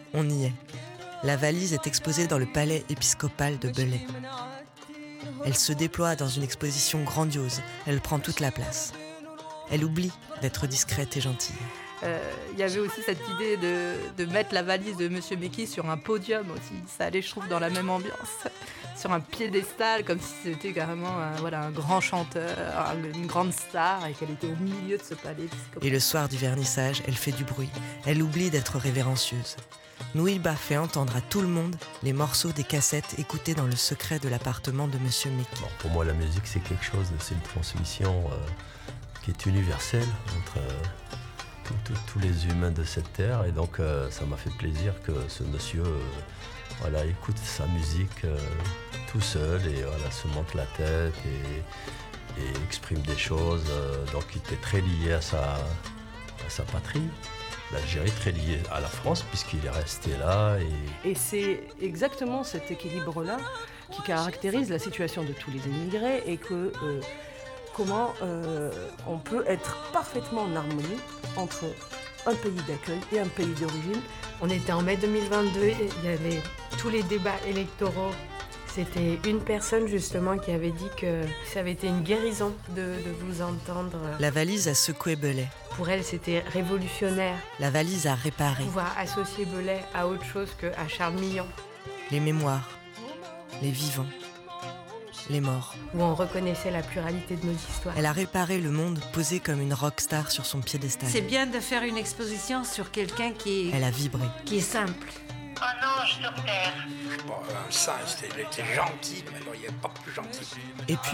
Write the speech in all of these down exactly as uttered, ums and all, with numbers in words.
On y est. La valise est exposée dans le palais épiscopal de Belley. Elle se déploie dans une exposition grandiose. Elle prend toute la place. Elle oublie d'être discrète et gentille. Il euh, y avait aussi cette idée de, de mettre la valise de Monsieur Meki sur un podium aussi. Ça allait, je trouve, dans la même ambiance. Sur un piédestal, comme si c'était carrément un, voilà, un grand chanteur, une grande star, et qu'elle était au milieu de ce palais épiscopal. Et le soir du vernissage, elle fait du bruit. Elle oublie d'être révérencieuse. Nouiba fait entendre à tout le monde les morceaux des cassettes écoutés dans le secret de l'appartement de Monsieur Meki. Bon, pour moi, la musique, c'est quelque chose, c'est une transmission euh, qui est universelle entre euh, tout, tout, tous les humains de cette terre. Et donc, euh, ça m'a fait plaisir que ce monsieur euh, voilà, écoute sa musique euh, tout seul et voilà, se monte la tête et, et exprime des choses. Euh, donc, il était très lié à sa, à sa patrie. L'Algérie très liée à la France puisqu'il est resté là. Et, et c'est exactement cet équilibre-là qui caractérise la situation de tous les immigrés et que euh, comment euh, on peut être parfaitement en harmonie entre un pays d'accueil et un pays d'origine. On était en mai deux mille vingt-deux, il y avait tous les débats électoraux. C'était une personne justement qui avait dit que ça avait été une guérison de, de vous entendre. La valise a secoué Belley. Pour elle, c'était révolutionnaire. La valise a réparé. Pouvoir associer Belley à autre chose qu'à Charles Millon. Les mémoires, les vivants, les morts. Où on reconnaissait la pluralité de nos histoires. Elle a réparé le monde posé comme une rockstar sur son piédestal. C'est bien de faire une exposition sur quelqu'un qui est... Elle a vibré. Qui est simple. Un ange sur terre. Bon, un saint, il était gentil, mais alors il n'y a pas plus gentil. Et puis,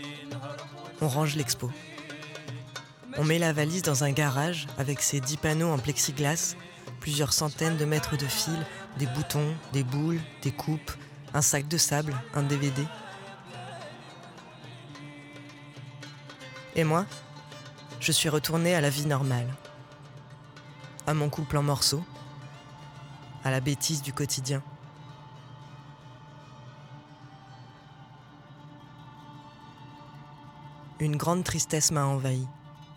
on range l'expo. On met la valise dans un garage avec ses dix panneaux en plexiglas, plusieurs centaines de mètres de fil, des boutons, des boules, des coupes, un sac de sable, un D V D. Et moi, je suis retournée à la vie normale, à mon couple en morceaux, à la bêtise du quotidien. Une grande tristesse m'a envahi.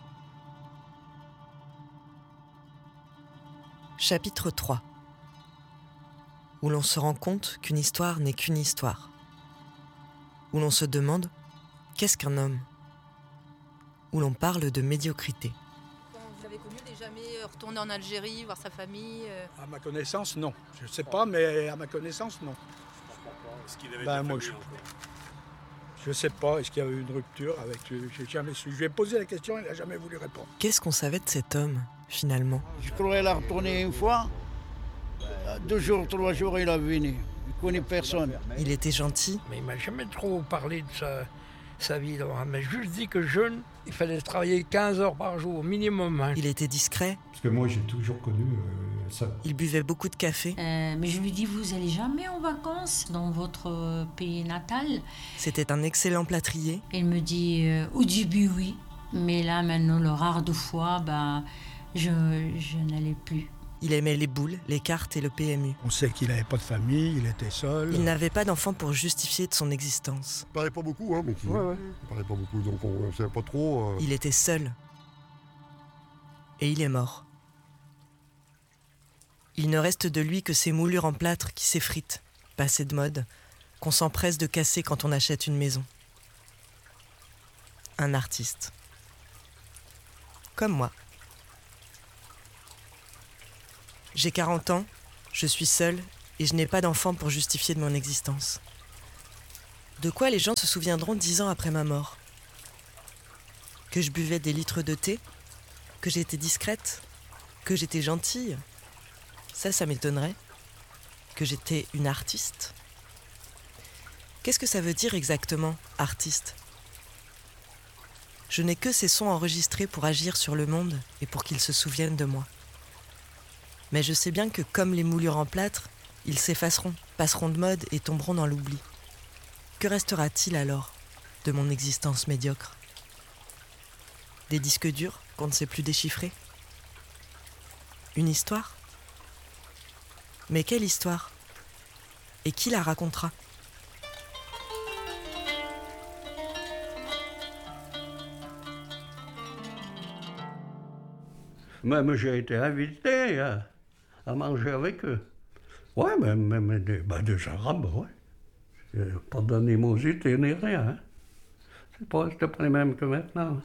Chapitre trois, où l'on se rend compte qu'une histoire n'est qu'une histoire, où l'on se demande qu'est-ce qu'un homme, où l'on parle de médiocrité. Vous avez connu, n'est jamais retourné en Algérie, voir sa famille euh... À ma connaissance, non. Je ne sais pas, mais à ma connaissance, non. Est-ce qu'il avait ben, été moi, je ne sais pas. Est-ce qu'il y a eu une rupture avec... J'ai jamais su. Je lui ai posé la question, il n'a jamais voulu répondre. Qu'est-ce qu'on savait de cet homme, finalement? Je croyais la retourner une fois. Deux jours, trois jours, il est venu. Il ne connaît personne. Il était gentil. Mais il ne m'a jamais trop parlé de sa, sa vie. Il m'a juste dit que jeune, il fallait travailler quinze heures par jour, minimum. Hein. Il était discret. Parce que moi, j'ai toujours connu euh, ça. Il buvait beaucoup de café. Euh, mais je lui dis, vous allez jamais en vacances dans votre pays natal? C'était un excellent plâtrier. Il me dit, euh, au début, oui. Mais là, maintenant, le rare de fois, bah, je, je n'allais plus. Il aimait les boules, les cartes et le P M U. On sait qu'il n'avait pas de famille, il était seul. Il n'avait pas d'enfant pour justifier de son existence. Il parlait pas beaucoup, hein, mais qui... ouais, ouais. Il parlait pas beaucoup, donc on ne savait pas trop. Euh... Il était seul. Et il est mort. Il ne reste de lui que ces moulures en plâtre qui s'effritent, passées de mode, qu'on s'empresse de casser quand on achète une maison. Un artiste. Comme moi. J'ai quarante ans, je suis seule et je n'ai pas d'enfant pour justifier de mon existence. De quoi les gens se souviendront dix ans après ma mort? Que je buvais des litres de thé? Que j'étais discrète? Que j'étais gentille? Ça, ça m'étonnerait. Que j'étais une artiste? Qu'est-ce que ça veut dire exactement, artiste? Je n'ai que ces sons enregistrés pour agir sur le monde et pour qu'ils se souviennent de moi. Mais je sais bien que comme les moulures en plâtre, ils s'effaceront, passeront de mode et tomberont dans l'oubli. Que restera-t-il alors de mon existence médiocre? Des disques durs qu'on ne sait plus déchiffrer? Une histoire? Mais quelle histoire? Et qui la racontera? Même j'ai été invité à, à manger avec eux. Ouais, même, même des, ben des Arabes, ouais. Pas d'animosité ni rien. Hein. C'est pas, c'est pas les mêmes que maintenant.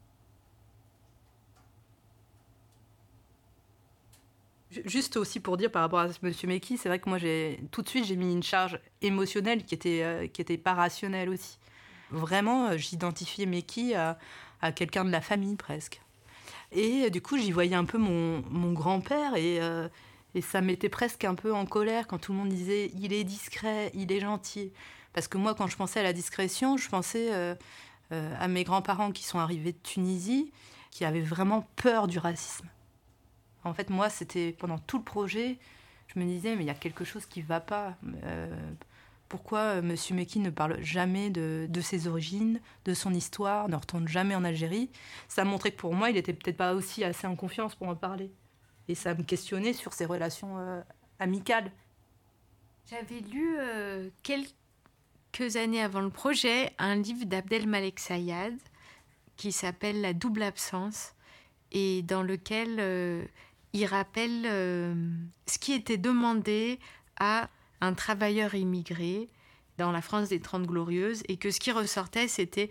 Juste aussi pour dire par rapport à Monsieur Meki, c'est vrai que moi, j'ai, tout de suite, j'ai mis une charge émotionnelle qui était, euh, qui était pas rationnelle aussi. Vraiment, euh, j'identifiais Meki à, à quelqu'un de la famille, presque. Et euh, du coup, j'y voyais un peu mon, mon grand-père et, euh, et ça m'était presque un peu en colère quand tout le monde disait « il est discret, il est gentil ». Parce que moi, quand je pensais à la discrétion, je pensais euh, euh, à mes grands-parents qui sont arrivés de Tunisie, qui avaient vraiment peur du racisme. En fait, moi, c'était pendant tout le projet, je me disais, mais il y a quelque chose qui ne va pas. Euh, pourquoi M. Meki ne parle jamais de, de ses origines, de son histoire, ne retourne jamais en Algérie? Ça montrait que pour moi, il n'était peut-être pas aussi assez en confiance pour en parler. Et ça me questionnait sur ses relations euh, amicales. J'avais lu euh, quelques années avant le projet un livre d'Abdelmalek Sayad qui s'appelle « La double absence » et dans lequel... Euh, il rappelle euh, ce qui était demandé à un travailleur immigré dans la France des Trente Glorieuses et que ce qui ressortait, c'était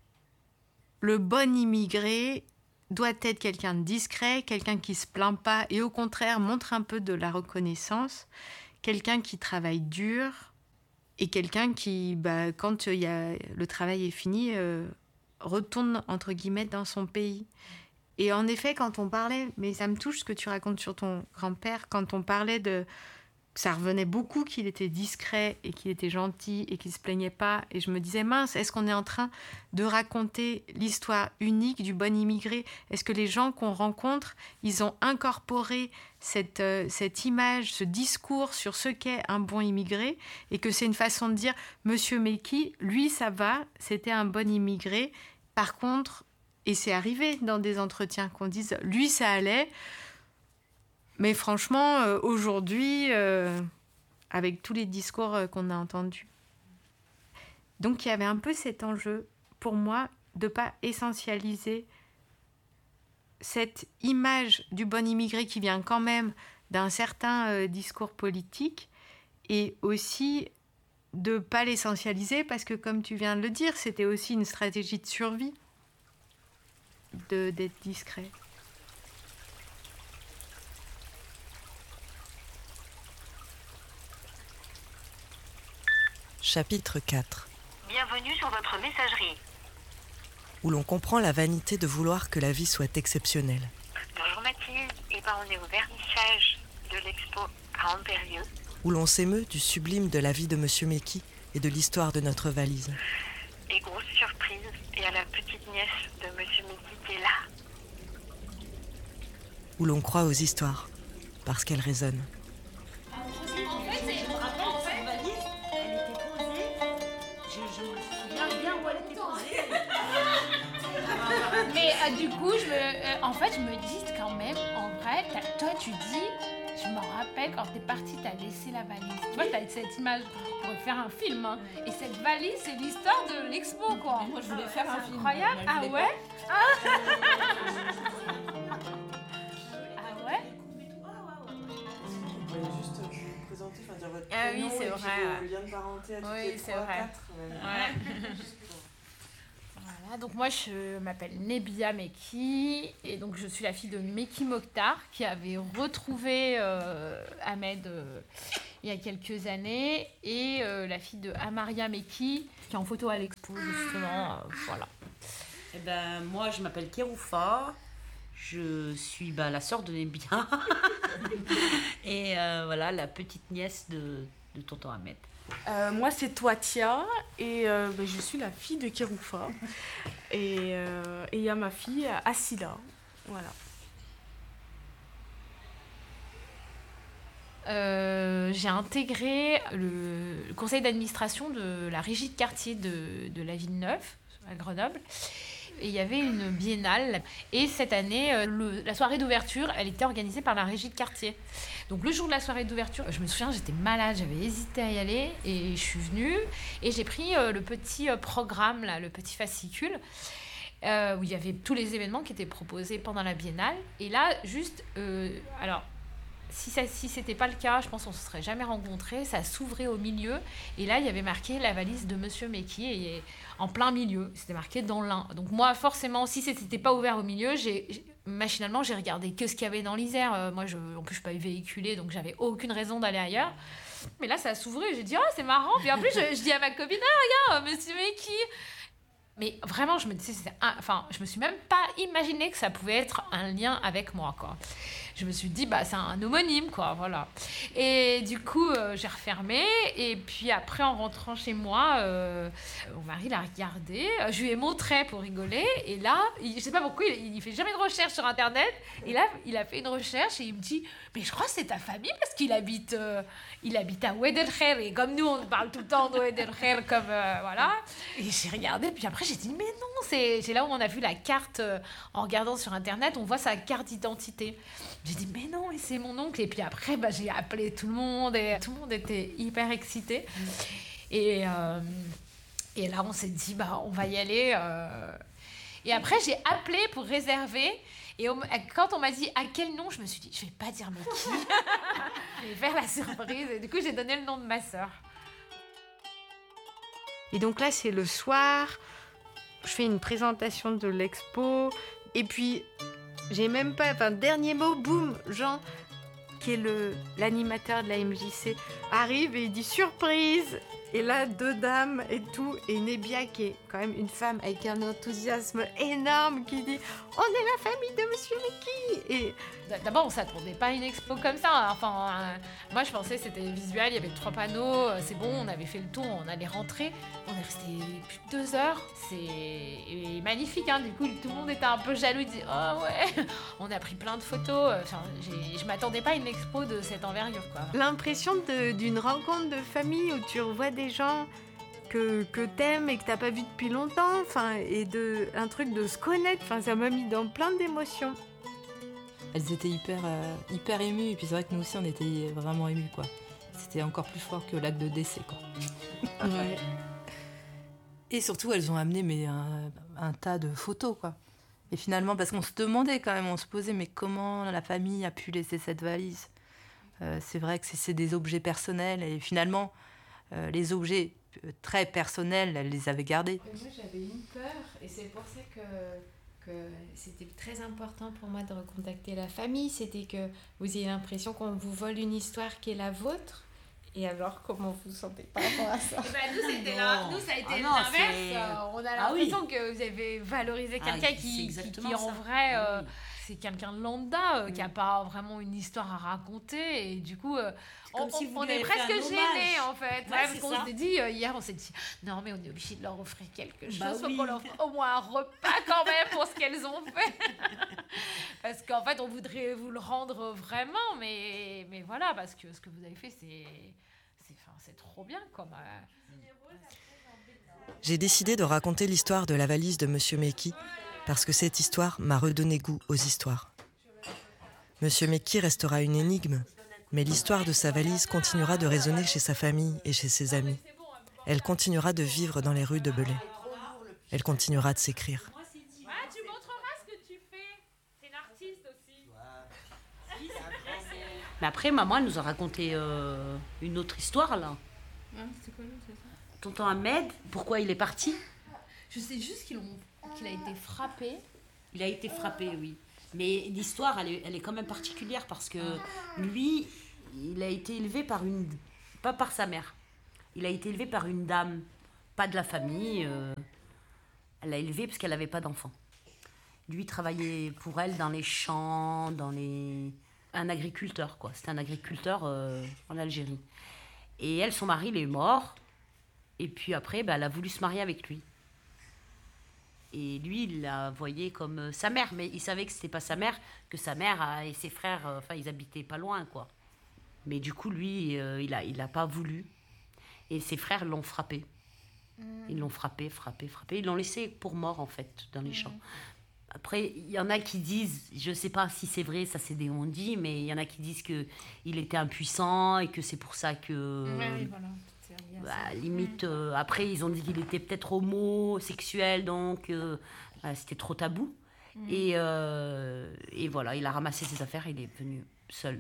le bon immigré doit être quelqu'un de discret, quelqu'un qui ne se plaint pas et au contraire montre un peu de la reconnaissance, quelqu'un qui travaille dur et quelqu'un qui, bah, quand y a, le travail est fini, euh, retourne entre guillemets dans son pays. Et en effet, quand on parlait, mais ça me touche ce que tu racontes sur ton grand-père, quand on parlait de... Ça revenait beaucoup qu'il était discret et qu'il était gentil et qu'il ne se plaignait pas. Et je me disais, mince, est-ce qu'on est en train de raconter l'histoire unique du bon immigré? Est-ce que les gens qu'on rencontre, ils ont incorporé cette, euh, cette image, ce discours sur ce qu'est un bon immigré et que c'est une façon de dire, Monsieur Meki, lui, ça va, c'était un bon immigré. Par contre... Et c'est arrivé dans des entretiens qu'on dise « lui, ça allait ». Mais franchement, euh, aujourd'hui, euh, avec tous les discours euh, qu'on a entendus. Donc, il y avait un peu cet enjeu, pour moi, de ne pas essentialiser cette image du bon immigré qui vient quand même d'un certain euh, discours politique et aussi de ne pas l'essentialiser parce que, comme tu viens de le dire, c'était aussi une stratégie de survie. De, d'être discret. Chapitre quatre. Bienvenue sur votre messagerie. Où l'on comprend la vanité de vouloir que la vie soit exceptionnelle. Bonjour Mathilde, et ben on est au vernissage de l'expo à Ambérieu. Où l'on s'émeut du sublime de la vie de Monsieur Meki et de l'histoire de notre valise. Et grosse surprise, il y a la petite nièce de Monsieur Meki qui est là. Où l'on croit aux histoires, parce qu'elles résonnent. En fait, je me rappelle, en fait, valise, elle était posée. Je, je me souviens bien où elle était posée. Mais euh, du coup, je me, euh, en fait, je me dis quand même, en vrai, toi, tu dis, je me rappelle quand t'es partie, t'as laissé la valise. Tu vois, t'as cette image, on pourrait faire un film. Hein. Et cette valise, c'est l'histoire de l'expo, quoi. Mais moi, je voulais faire un c'est film. Incroyable. Ah ouais. Ah. Ah ouais. Vous pouvez juste vous présenter, enfin dire votre Ah oui, prénom c'est et vrai. puis vos liens de parenté à toutes Oui, les c'est trois, vrai. quatre. Ouais. Voilà, donc moi je m'appelle Nebia Meki et donc je suis la fille de Meki Mokhtar qui avait retrouvé euh, Ahmed euh, il y a quelques années et euh, la fille de Amaria Meki qui est en photo à l'expo justement, euh, voilà. Eh ben moi je m'appelle Kéroufa, je suis bah, la sœur de Nebia et euh, voilà la petite nièce de, de tonton Ahmed. Euh, moi, c'est Toatia et euh, ben, je suis la fille de Kéroufa. Et il euh, y a ma fille Asila. Voilà. Euh, j'ai intégré le, le conseil d'administration de la régie de quartier de, de la Ville-Neuve, à Grenoble. Et il y avait une biennale. Et cette année, euh, le, la soirée d'ouverture, elle était organisée par la régie de quartier. Donc le jour de la soirée d'ouverture, je me souviens, j'étais malade, j'avais hésité à y aller. Et je suis venue et j'ai pris euh, le petit euh, programme, là, le petit fascicule, euh, où il y avait tous les événements qui étaient proposés pendant la biennale. Et là, juste... Euh, alors, si ça, si c'était pas le cas, je pense qu'on se serait jamais rencontrés. Ça s'ouvrait au milieu, et là il y avait marqué la valise de Monsieur Meki, et en plein milieu, c'était marqué dans l'un. Donc moi, forcément, si c'était pas ouvert au milieu, j'ai, j'ai machinalement j'ai regardé que ce qu'il y avait dans l'Isère. Euh, moi, je, en plus, je suis pas véhiculée, donc j'avais aucune raison d'aller ailleurs. Mais là, ça s'ouvrait, j'ai dit oh c'est marrant. Puis en plus, je, je dis à ma copine ah regarde Monsieur Meki. Mais vraiment, je me disais, c'était un... enfin, je me suis même pas imaginé que ça pouvait être un lien avec moi, quoi. Je me suis dit, bah, c'est un homonyme, quoi, voilà. Et du coup, euh, j'ai refermé. Et puis après, en rentrant chez moi, euh, mon mari l'a regardé. Je lui ai montré pour rigoler. Et là, il, je sais pas pourquoi, il, il fait jamais de recherche sur Internet. Et là, il a fait une recherche et il me dit, mais je crois que c'est ta famille parce qu'il habite, euh, il habite à Oued El Kher. Et comme nous, on parle tout le temps de Oued El Kher, comme euh, voilà. Et j'ai regardé. Puis après, j'ai dit, mais non, c'est, c'est là où on a vu la carte euh, en regardant sur Internet. On voit sa carte d'identité. J'ai dit, mais non, et c'est mon oncle. Et puis après, bah, j'ai appelé tout le monde et tout le monde était hyper excité. Et, euh, et là, on s'est dit, bah, on va y aller. Euh... Et après, j'ai appelé pour réserver. Et on, quand on m'a dit à quel nom, je me suis dit, je vais pas dire mais qui. Je vais faire la surprise. Et du coup, j'ai donné le nom de ma sœur. Et donc là, c'est le soir. Je fais une présentation de l'expo. Et puis, j'ai même pas... Enfin, dernier mot, boum, Jean, qui est le, l'animateur de la M J C, arrive et il dit « Surprise !» Et là, deux dames et tout. Et Nebia, qui est quand même une femme avec un enthousiasme énorme, qui dit « On est la famille de Monsieur Meki !» Et d'abord, on s'attendait pas à une expo comme ça. Enfin, euh, moi, je pensais que c'était visuel. Il y avait trois panneaux. Euh, c'est bon, on avait fait le tour. On allait rentrer. On est resté plus de deux heures. C'est et magnifique. Hein. Du coup, tout le monde était un peu jaloux. Il disait « Oh ouais !» On a pris plein de photos. Enfin, j'ai, je m'attendais pas à une expo de cette envergure, quoi. L'impression de, d'une rencontre de famille où tu revois des gens que, que t'aimes et que t'as pas vu depuis longtemps. Enfin, et de, un truc de se connaître. Enfin, ça m'a mis dans plein d'émotions. Elles étaient hyper, euh, hyper émues, et puis c'est vrai que nous aussi on était vraiment émus, quoi. C'était encore plus fort que l'acte de décès, quoi. Ouais. Et surtout, elles ont amené mais, un, un tas de photos, quoi. Et finalement, parce qu'on se demandait quand même, on se posait, mais comment la famille a pu laisser cette valise ? euh, C'est vrai que c'est, c'est des objets personnels, et finalement, euh, les objets très personnels, elles les avaient gardés. Moi, j'avais une peur, et c'est pour ça que... que c'était très important pour moi de recontacter la famille, c'était que vous ayez l'impression qu'on vous vole une histoire qui est la vôtre. Et alors, comment vous vous sentez par rapport à ça? Ben, nous, c'était là. Nous, ça a été ah non, l'inverse. C'est... On a l'impression ah oui. que vous avez valorisé quelqu'un ah, qui, qui, qui en vrai, euh, oui. c'est quelqu'un de lambda, euh, oui. qui n'a pas vraiment une histoire à raconter. Et du coup, euh, on, si on, on est presque gênés, en fait. Ouais, ouais, parce qu'on ça. s'est dit, euh, hier, on s'est dit, non, mais on est obligé de leur offrir quelque chose. Bah, faut oui. qu'on leur offre au moins un repas quand même pour ce qu'elles ont fait. Parce qu'en fait, on voudrait vous le rendre vraiment. Mais, mais voilà, parce que ce que vous avez fait, c'est... C'est, enfin, c'est trop bien comme... Euh... J'ai décidé de raconter l'histoire de la valise de Monsieur Meki parce que cette histoire m'a redonné goût aux histoires. Monsieur Meki restera une énigme, mais l'histoire de sa valise continuera de résonner chez sa famille et chez ses amis. Elle continuera de vivre dans les rues de Belay. Elle continuera de s'écrire. Ah, tu montreras ce que tu fais. T'es une artiste aussi. Mais après, maman, elle nous a raconté euh, une autre histoire, là. Ah, c'est quoi, c'est ça ? Tonton Ahmed, pourquoi il est parti ? Je sais juste qu'il, ont, qu'il a été frappé. Il a été frappé, oui. Mais l'histoire, elle est, elle est quand même particulière parce que lui, il a été élevé par une... Pas par sa mère. Il a été élevé par une dame, pas de la famille. Euh, elle l'a élevé parce qu'elle n'avait pas d'enfant. Lui, il travaillait pour elle dans les champs, dans les... Un agriculteur, quoi. C'était un agriculteur euh, en Algérie. Et elle, son mari, il est mort. Et puis après, bah, elle a voulu se marier avec lui. Et lui, il la voyait comme sa mère. Mais il savait que c'était pas sa mère, que sa mère et ses frères, enfin, ils habitaient pas loin, quoi. Mais du coup, lui, euh, il a, il a pas voulu. Et ses frères l'ont frappé. Mmh. Ils l'ont frappé, frappé, frappé. Ils l'ont laissé pour mort, en fait, dans les mmh. champs. Après, il y en a qui disent, je ne sais pas si c'est vrai, ça c'est des on-dit, mais il y en a qui disent qu'il était impuissant et que c'est pour ça que... Oui, oui, voilà. Bah, limite, euh, après, ils ont dit qu'il était peut-être homosexuel, donc euh, bah, c'était trop tabou. Mmh. Et, euh, et voilà, il a ramassé ses affaires, il est venu seul.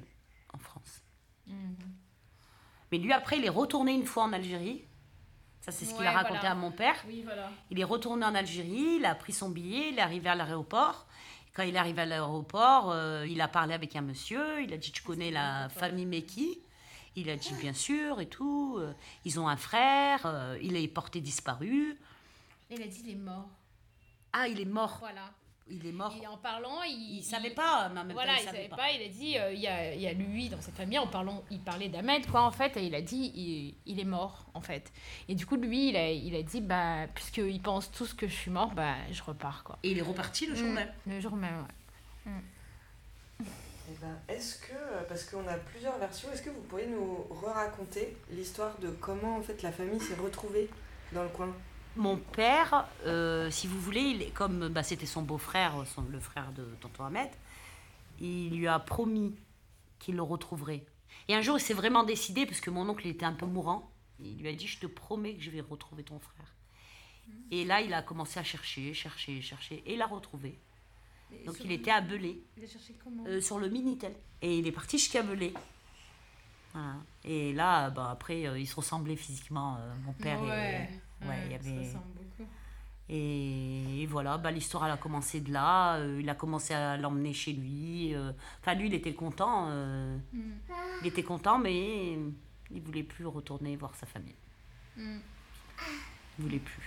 en France. Mhm. Mais lui, après, il est retourné une fois en Algérie. Ça, c'est ce qu'il Ouais, a raconté voilà. à mon père. Oui, voilà. Il est retourné en Algérie, il a pris son billet, il est arrivé à l'aéroport. Quand il est arrivé à l'aéroport, euh, il a parlé avec un monsieur. Il a dit, tu connais la famille Meki? Il a dit, bien sûr, et tout. Euh, Ils ont un frère, euh, il est porté disparu. Il a dit il est mort. Ah, il est mort. Voilà. Il est mort. Et en parlant, il... Il savait pas, mais en même Voilà, temps, il il savait savait pas. pas. Il a dit, euh, il y, a, il y a lui dans cette famille, en parlant, il parlait d'Ahmed, quoi, en fait, et il a dit, il, il est mort, en fait. Et du coup, lui, il a, il a dit, bah, puisqu'ils pensent tous que je suis mort, bah, je repars, quoi. Et il est reparti le jour Mm. même. Le jour même, ouais. Mm. Eh ben, est-ce que, euh, parce qu'on a plusieurs versions, est-ce que vous pourriez nous re-raconter l'histoire de comment en fait la famille s'est retrouvée dans le coin? Mon père, euh, si vous voulez, il est, comme bah, c'était son beau-frère, son- le frère de tonton Ahmed, il lui a promis qu'il le retrouverait. Et un jour, il s'est vraiment décidé, parce que mon oncle il était un peu mourant, il lui a dit, je te promets que je vais retrouver ton frère. Et là, il a commencé à chercher, chercher, chercher, et il l'a retrouvé. Donc il était à Belay, Il a cherché comment euh, sur le Minitel. Et il est parti jusqu'à Belay. Voilà. Et là, bah, après, euh, ils se ressemblaient physiquement, euh, mon père Ouais, et... ouais, il y ça avait... ressemble beaucoup. Et, et voilà, bah, l'histoire elle a commencé de là. euh, il a commencé à l'emmener chez lui. euh. Enfin, lui, il était content. euh, Mm. Il était content, mais il voulait plus retourner voir sa famille. Mm. Il voulait plus.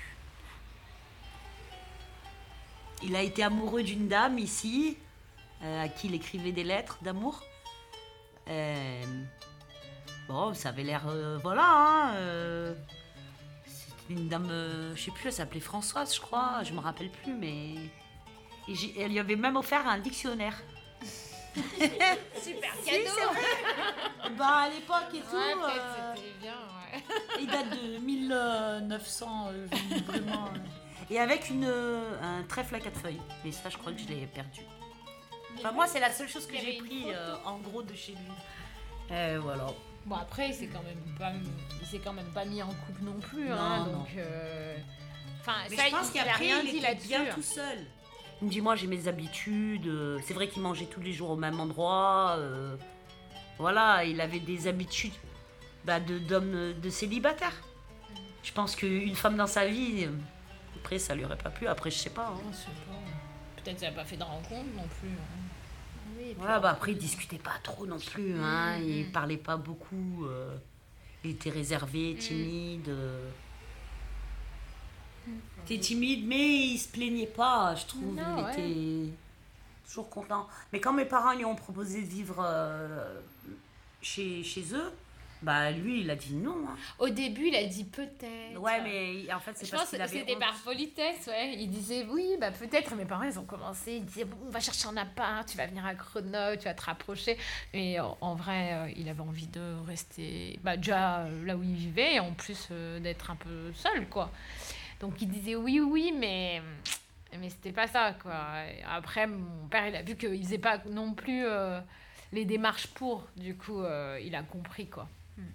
Il a été amoureux d'une dame ici, euh, à qui il écrivait des lettres d'amour. Euh, bon, ça avait l'air... euh, voilà, hein, euh, c'était une dame, euh, je sais plus, elle s'appelait Françoise, je crois, je me rappelle plus, mais... Et j'ai- elle lui avait même offert un dictionnaire. Super Si, cadeau. c'est vrai. Bah, à l'époque et tout... Ouais, peut-être euh, c'était bien, ouais. il date de mille neuf cents, euh, vraiment. euh. Et avec une, euh, un trèfle à quatre feuilles. Mais ça, je crois que je l'ai perdu. Enfin, moi, c'est la seule chose que Il y j'ai avait une pris photo. euh, en gros de chez lui. Et voilà. Bon, après, il s'est quand même pas, il s'est quand même pas mis en couple non plus, Non, hein, non. donc... euh, Enfin, Mais ça, je pense il a qu'après, rien il dit était là-dessus. bien tout seul. Il me dit, moi, j'ai mes habitudes. euh, C'est vrai qu'il mangeait tous les jours au même endroit. euh, Voilà, il avait des habitudes bah, de, d'homme de célibataire. Je pense qu'une femme dans sa vie, euh, après, ça lui aurait pas plu. Après, je sais pas. hein. Je sais pas. Peut-être ça n'a pas fait de rencontre non plus. hein. Oui, et puis Voilà, bah après, il discutait pas trop non plus, hein. Mm, Il mm. parlait pas beaucoup. euh, Il était réservé, timide. euh. Il était timide, mais il se plaignait pas, je trouve. Non, il ouais. était toujours content. Mais quand mes parents lui ont proposé de vivre euh, chez, chez eux, bah lui, il a dit non. hein. Au début, il a dit peut-être. Ouais, mais en fait, c'est Je parce pense qu'il que avait c'était honte. par politesse, ouais. Il disait oui, bah peut-être. Mes parents, ils ont commencé. Ils disaient bon, on va chercher un appart, tu vas venir à Grenoble, tu vas te rapprocher. Mais en, en vrai, euh, il avait envie de rester bah, déjà euh, là où il vivait et en plus euh, d'être un peu seul, quoi. Donc il disait oui, oui, mais, mais c'était pas ça, quoi. Et après, mon père, il a vu qu'il faisait pas non plus euh, les démarches pour. Du coup, euh, il a compris, quoi.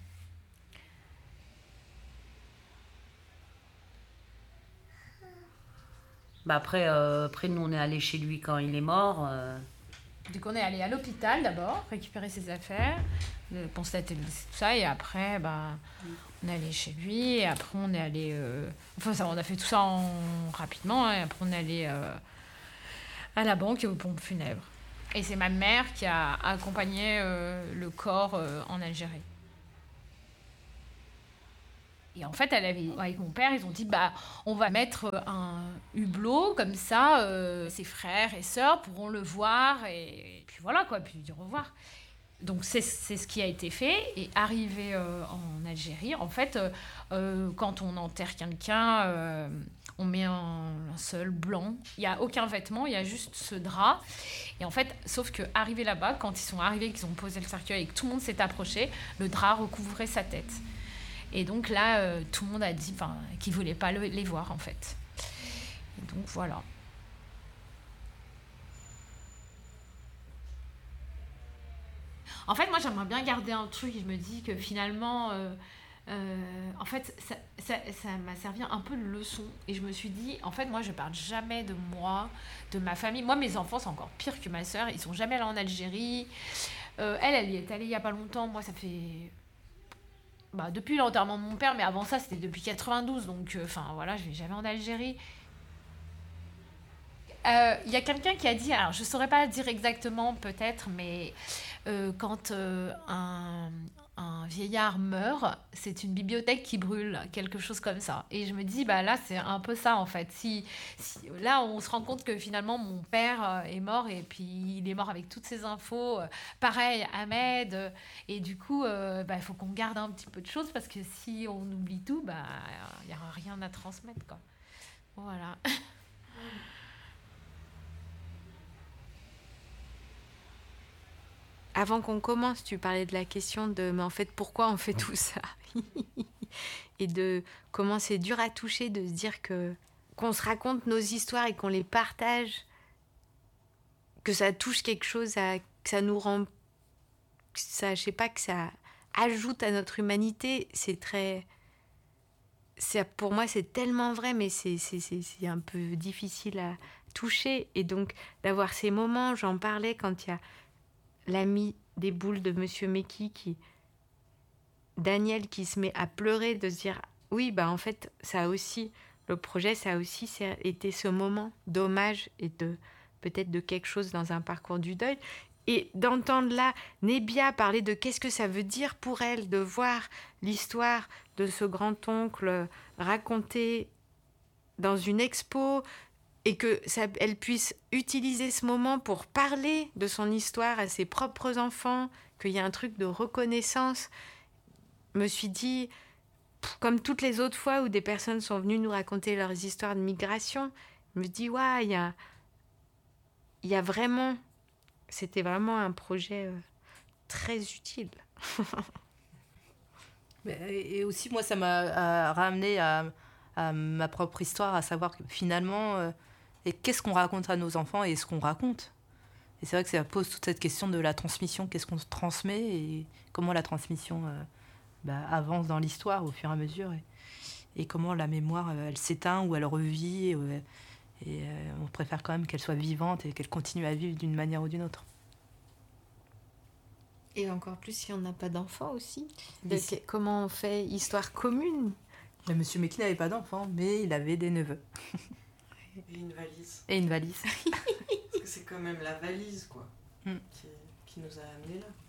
Bah après, euh, après, nous, on est allé chez lui quand il est mort. euh. Donc on est allé à l'hôpital d'abord, récupérer ses affaires, le constater le décès, tout ça, et après, bah, on est allé chez lui, et après on est allé... euh, Enfin, ça, on a fait tout ça en... rapidement, hein, et après on est allé euh, à la banque et aux pompes funèbres. Et c'est ma mère qui a accompagné euh, le corps euh, en Algérie. Et en fait, elle avait, avec mon père, ils ont dit, bah, on va mettre un hublot, comme ça, euh, ses frères et sœurs pourront le voir, et, et puis voilà, quoi, puis lui dire au revoir. Donc c'est c'est ce qui a été fait, et arrivé euh, en Algérie, en fait, euh, euh, quand on enterre quelqu'un, euh, on met un linceul blanc, il n'y a aucun vêtement, il y a juste ce drap, et en fait, sauf que arrivé là-bas, quand ils sont arrivés, qu'ils ont posé le cercueil et que tout le monde s'est approché, le drap recouvrait sa tête. Et donc là, euh, tout le monde a dit qu'ils ne voulaient pas le, les voir, en fait. Et donc, voilà. En fait, moi, j'aimerais bien garder un truc. Je me dis que finalement, euh, euh, en fait, ça, ça, ça m'a servi un peu de leçon. Et je me suis dit, en fait, moi, je parle jamais de moi, de ma famille. Moi, mes enfants, c'est encore pire que ma sœur. Ils sont jamais allés en Algérie. Euh, elle, elle y est allée il n'y a pas longtemps. Moi, ça fait... Bah, depuis l'enterrement de mon père, mais avant ça, c'était depuis quatre-vingt-douze. Donc, enfin, euh, voilà, je vais jamais en Algérie. Il euh, y a quelqu'un qui a dit, alors je ne saurais pas dire exactement peut-être, mais euh, quand euh, un, un vieillard meurt, c'est une bibliothèque qui brûle, quelque chose comme ça. Et je me dis, bah là c'est un peu ça en fait. Si, si, là on se rend compte que finalement mon père est mort et puis il est mort avec toutes ces infos. Pareil, Ahmed. Euh, et du coup, euh, bah, il faut qu'on garde un petit peu de choses parce que si on oublie tout, bah, il n'y aura rien à transmettre, quoi. Voilà. Avant qu'on commence, tu parlais de la question de mais en fait pourquoi on fait tout ça et de comment c'est dur à toucher de se dire que qu'on se raconte nos histoires et qu'on les partage, que ça touche quelque chose, à, que ça nous rend, que ça, je sais pas, que ça ajoute à notre humanité. C'est très, c'est, pour moi c'est tellement vrai, mais c'est, c'est, c'est, c'est un peu difficile à toucher. Et donc d'avoir ces moments, j'en parlais quand il y a l'ami des boules de Monsieur Meki, qui, Daniel, qui se met à pleurer, de se dire oui, bah en fait, ça a aussi, le projet, ça a aussi été ce moment d'hommage et de peut-être de quelque chose dans un parcours du deuil. Et d'entendre là Nébia parler de qu'est-ce que ça veut dire pour elle de voir l'histoire de ce grand-oncle racontée dans une expo, et que ça, elle puisse utiliser ce moment pour parler de son histoire à ses propres enfants, qu'il y a un truc de reconnaissance. Je me suis dit, comme toutes les autres fois où des personnes sont venues nous raconter leurs histoires de migration, je me dis, ouais, il y a, il y a vraiment... C'était vraiment un projet euh, très utile. Et aussi, moi, ça m'a ramené à, à ma propre histoire, à savoir que finalement... Euh, Et qu'est-ce qu'on raconte à nos enfants et ce qu'on raconte. Et c'est vrai que ça pose toute cette question de la transmission, qu'est-ce qu'on transmet et comment la transmission euh, bah, avance dans l'histoire au fur et à mesure. Et, et comment la mémoire, euh, elle s'éteint ou elle revit. Et, euh, et euh, on préfère quand même qu'elle soit vivante et qu'elle continue à vivre d'une manière ou d'une autre. Et encore plus si on n'a pas d'enfants aussi. De si... Comment on fait histoire commune. Mais Monsieur Meki n'avait pas d'enfants, mais il avait des neveux. Et une valise. Et une valise. Parce que c'est quand même la valise, quoi, mm. qui, qui nous a amenés là.